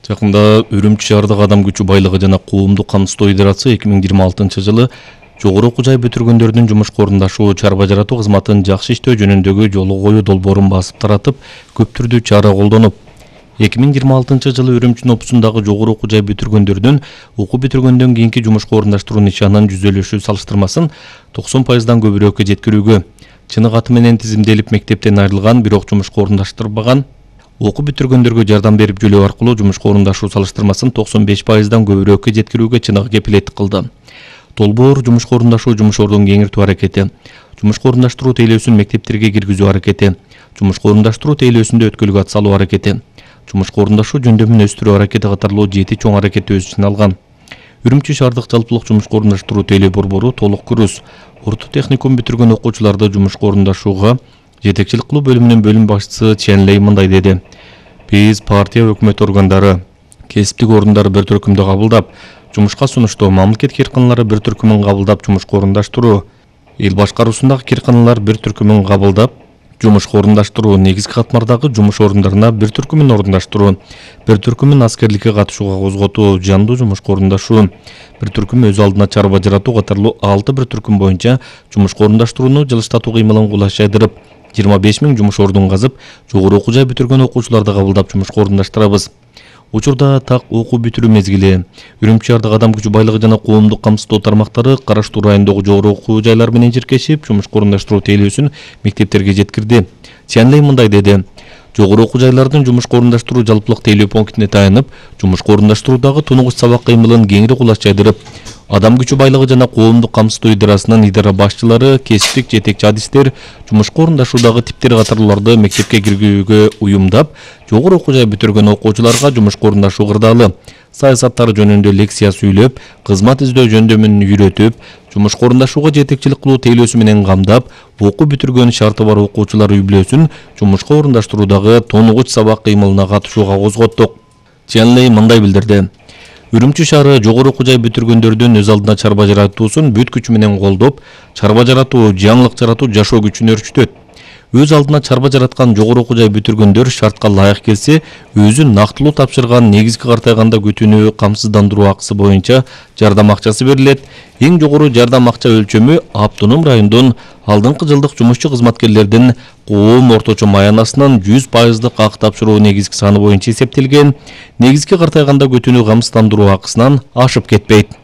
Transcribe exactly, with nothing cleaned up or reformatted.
Жакында Үрүмчү шаардык адам күчү байлыгы жана коомдук камсыздоо идарасы эки миң жыйырма алтынчы жылы жогору окуу жай бүтүргөндөрдүн жумушка орундашуу чарба жаратуу кызматын жакшы иштөө жөнүндөгү жолу коюу долбоорун басып таратып, көп түрдүү чара колдонуп, эки миң жыйырма алтынчы жылы Үрүмчү опусундагы жогору окуу жай бүтүргөндөрдүн окуу бүтүргөндөн кийинки жумушка орундаштыруу нишанын жүзөлөшүү салыштырмасын токсон пайыздан көбүрөөккө жеткирүүгө, чыныгы аты менен тизимделип мектептен айрылган, бирок жумушка орундаштырбаган окуу бүтүргөндөргө жардам берип жөлөө аркылуу жумушка орундашуу салыштырмасын токсон беш пайыздан көбүрөөккө жеткирүүгө чыныгы кепилеттик кылды. Долбоор жумушка орундашуу жумушордун кеңиртүү аракети, жумушка орундаштыруу тейлөөсүн мектептерге киргизүү аракети, жумушка орундаштыруу тейлөөсүндө өткөлгө ат салуу аракети, жумушка орундашуу жөндөмүн өстүрүү аракети катарлуу жети чоң аракетти өз ичине алган. Үрүмчү шаардык жалпылык жумушка орундаштыруу тейлөө борбору толук курус, орто техникум бүтүргөн окуучуларды жумушка орундашууга жетекчилик кылуу бөлүмүнүн бөлүм башчысы Чен Лей мындай деди: Биз партия өкмөт органдары, кесиптик орундар бир түркүмдү кабылдап, жумушка сунуштоо, мамлекет кирканалары бир түркүмүн кабылдап жумушка орундаштыруу, эл башкаруусундагы кирканалар бир түркүмүн кабылдап жумушка орундаштыруу, негизги катмардагы жумуш орундарына бир түркүмүн орундаштыруу, бир түркүмүн аскерликке катышууга козготуу, жандуу жумушка орундашуу, бир түркүм өз алдына чарба жаратуу катарлуу алты бир түркүм боюнча жумушка орундаштырууну жылыштатуу кыймылын кулашайдырып, жыйырма беш миң жумуш ордун казып, жогору окуу жай бүтүргөн окуучуларды кабылдап жумушка орундаштырабыз. Учурда так окуу бүтүрүү мезгили, Үрүмчү шаардык адам күчү байлыгы жана коомдук камсыздоо тармактары караштуу райондогу жогору окуу жайлар менен жиркешип, жумушка орундаштыруу тейлөөсүн мектептерге жеткирди. Ченлей мындай деди: Жогору окуу жайлардын жумушка орундаштыруу жалпылык тейлөө пунктине таянып, жумушка орундаштыруудагы тунугуч сабак кыймылын кеңири кулачайдырып, адам күчү байлыгы жана коомдук камсыздоо идарасынын идара башчылары, кесиптик жетекчи адистер жумушка орундашуудагы типтер катарлууларды мектепке киргизүүгө уюмдап, жогору окуу жай бүтүргөн окуучуларга жумушка орундашуу кырдаалы, саясаттар жөнүндө лекция сүйлөп, кызмат издөө жөндөмүн үйрөтүп, жумушка орундашууга жетекчилик кылуу тейлөөсү менен камдап, окуу бүтүргөн шарты бар окуучулар үй-бүлөсүн жумушка орундаштыруудагы тонугуч сабак кыймылына катышууга козготтук. Ченлей мындай билдирди: Үрүмчү шаары жогору окуу жай бүтүргөндөрдүн өз алдына чарба жаратуусун бүт күчү менен колдоп, чарба жаратуу, жаңылык жаратуу жашоо күчүн өрчүтөт. Өз алдына чарба жараткан жогору окуу жай бүтүргөндөр шартка ылайык келсе, өзүн нактылуу тапшырган негизги картайганда күтүүнү камсыздандыруу акысы боюнча жардам акчасы берилет. Эң жогору жардам акча өлчөмү автоном райондун алдыңкы жылдык жумушчу кызматкерлердин коом орточо маянасынын жүз пайыздык акы тапшыруу негизги саны боюнча эсептелген. Негизги картайганда күтүүнү камсыздандыруу акысынан ашып кетпейт.